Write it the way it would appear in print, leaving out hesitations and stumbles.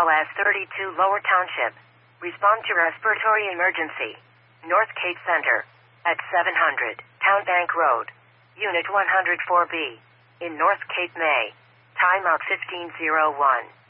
BLS 32 Lower Township. Respond to respiratory emergency. North Cape Center. At 700 Town Bank Road. Unit 104B. In North Cape, May. Timeout 1501.